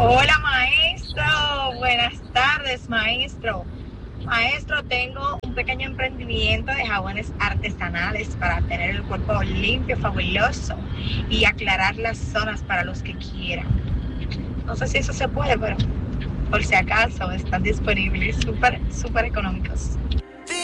Hola maestro, buenas tardes maestro. Maestro, tengo un pequeño emprendimiento de jabones artesanales para tener el cuerpo limpio, fabuloso y aclarar las zonas para los que quieran. No sé si eso se puede, pero por si acaso están disponibles, súper económicos.